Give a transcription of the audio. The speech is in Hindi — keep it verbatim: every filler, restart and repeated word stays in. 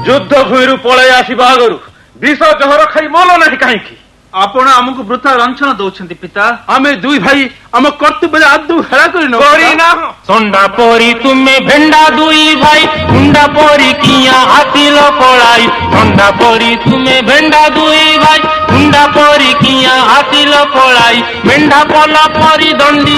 युद्ध भूमि पलि आसवा आगु विष जहर खाई मल ना कहीं आपण आमको वृथा रंछन दौरान पिता आमे दुई भाई आम कर्तव्य आदौ हेला सोंडा परी तुम्हें भेंडा दुई भाई मुंडा परी किया हाथिल पड़ाई सोंडा परी तुम्हें भेंडा दुई भाई मुंडा परी किया हाथिल पड़ाई मेंढा पला परी दंडी